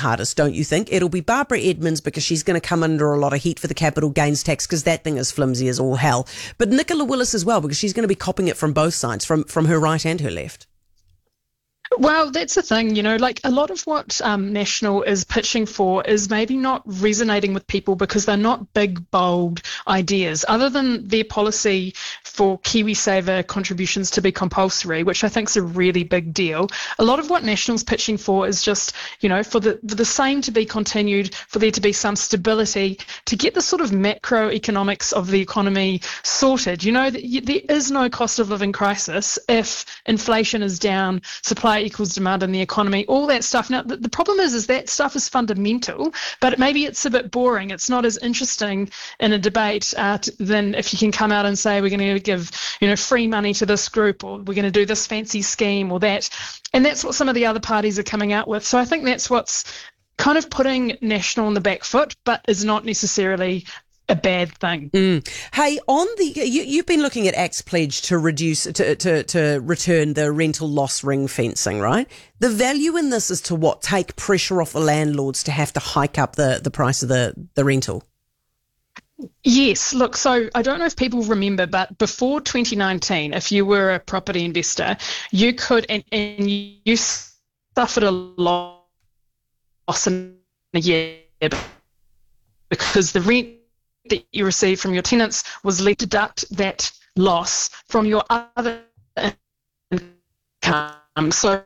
hardest, don't you think? It'll be Barbara Edmonds because she's going to come under a lot of heat for the capital gains tax because that thing is flimsy as all hell. But Nicola Willis as well, because she's going to be copping it from both sides, from her right and her left. Well, that's the thing, like a lot of what National is pitching for is maybe not resonating with people because they're not big, bold ideas. Other than their policy for KiwiSaver contributions to be compulsory, which I think is a really big deal, a lot of what National's pitching for is just, for the same to be continued, for there to be some stability, to get the sort of macroeconomics of the economy sorted. There is no cost of living crisis if inflation is down, supply equals demand in the economy, all that stuff. Now, the problem is that stuff is fundamental, but maybe it's a bit boring. It's not as interesting in a debate than if you can come out and say we're going to give, free money to this group, or we're going to do this fancy scheme or that. And that's what some of the other parties are coming out with. So I think that's what's kind of putting National on the back foot, but is not necessarily a bad thing. Hey, on you've been looking at ACT's pledge to reduce to return the rental loss ring fencing, right? The value in this is to what? Take pressure off the landlords to have to hike up the price of the rental. Yes, look, so I don't know if people remember, but before 2019, if you were a property investor, you could and you suffered a loss in a year because the rent that you receive from your tenants was to deduct that loss from your other income. So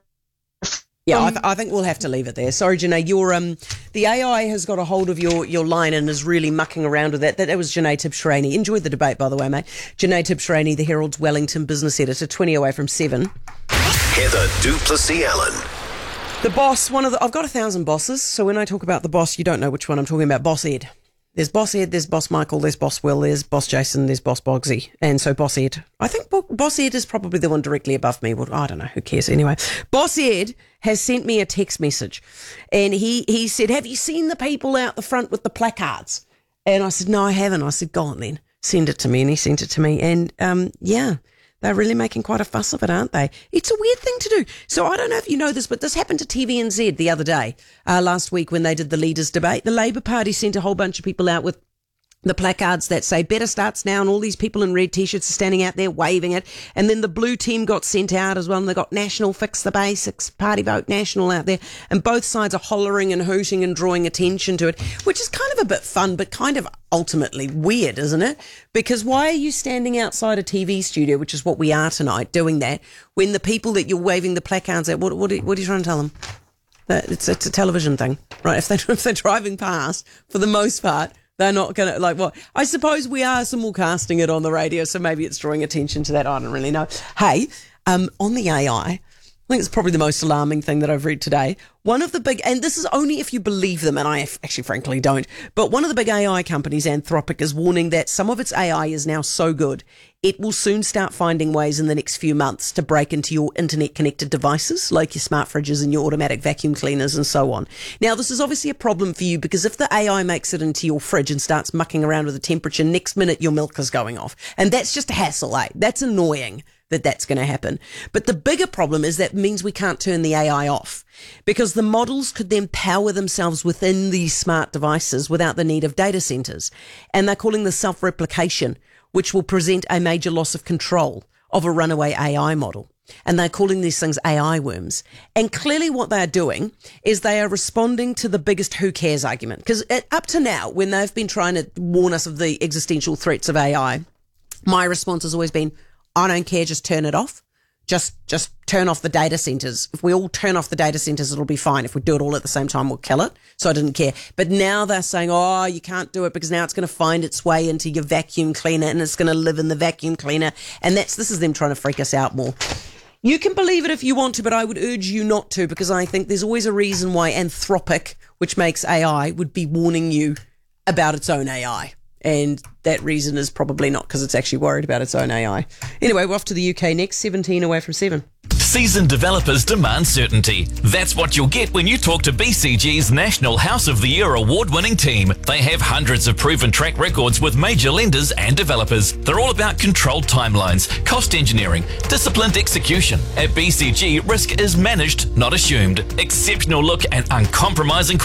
yeah, I think we'll have to leave it there. Sorry, Janae, the AI has got a hold of your line and is really mucking around with that. That was Janae Tibshirani. Enjoyed the debate, by the way, mate. Janae Tibshirani, the Herald's Wellington business editor, 20 away from 7. Heather du Plessis-Allen. The boss, I've got 1,000 bosses, so when I talk about the boss, you don't know which one I'm talking about. Boss Ed. There's Boss Ed, there's Boss Michael, there's Boss Will, there's Boss Jason, there's Boss Bogsy. And so Boss Ed. I think Boss Ed is probably the one directly above me. Well, I don't know, who cares anyway. Boss Ed has sent me a text message and he said, have you seen the people out the front with the placards? And I said, no, I haven't. I said, go on then, send it to me. And he sent it to me. And yeah, they're really making quite a fuss of it, aren't they? It's a weird thing to do. So I don't know if you know this, but this happened to TVNZ the other day, last week when they did the leaders debate. The Labour Party sent a whole bunch of people out with the placards that say better starts now, and all these people in red t-shirts are standing out there waving it. And then the blue team got sent out as well, and they got National Fix the Basics, Party Vote National out there, and both sides are hollering and hooting and drawing attention to it, which is kind of a bit fun, but kind of ultimately weird, isn't it? Because why are you standing outside a TV studio, which is what we are tonight, doing that, when the people that you're waving the placards at, what are you trying to tell them? That it's a television thing, right? If they're driving past, for the most part, they're not going to, like, what? I suppose we are simulcasting it on the radio, so maybe it's drawing attention to that. I don't really know. Hey, on the AI, I think it's probably the most alarming thing that I've read today. One of the big, and this is only if you believe them, and I actually frankly don't, but one of the big AI companies, Anthropic, is warning that some of its AI is now so good, it will soon start finding ways in the next few months to break into your internet-connected devices, like your smart fridges and your automatic vacuum cleaners and so on. Now, this is obviously a problem for you because if the AI makes it into your fridge and starts mucking around with the temperature, next minute your milk is going off. And that's just a hassle, eh? That's annoying that's going to happen. But the bigger problem is that means we can't turn the AI off because the models could then power themselves within these smart devices without the need of data centers. And they're calling this self-replication, which will present a major loss of control of a runaway AI model. And they're calling these things AI worms. And clearly what they're doing is they are responding to the biggest who cares argument. Because up to now, when they've been trying to warn us of the existential threats of AI, my response has always been, I don't care, just turn it off. Just turn off the data centers. If we all turn off the data centers, it'll be fine. If we do it all at the same time, we'll kill it. So I didn't care. But now they're saying, oh, you can't do it because now it's going to find its way into your vacuum cleaner and it's going to live in the vacuum cleaner. And this is them trying to freak us out more. You can believe it if you want to, but I would urge you not to because I think there's always a reason why Anthropic, which makes AI, would be warning you about its own AI. And that reason is probably not because it's actually worried about its own AI. Anyway, we're off to the UK next, 17 away from 7. Seasoned developers demand certainty. That's what you'll get when you talk to BCG's National House of the Year award-winning team. They have hundreds of proven track records with major lenders and developers. They're all about controlled timelines, cost engineering, disciplined execution. At BCG, risk is managed, not assumed. Exceptional look and uncompromising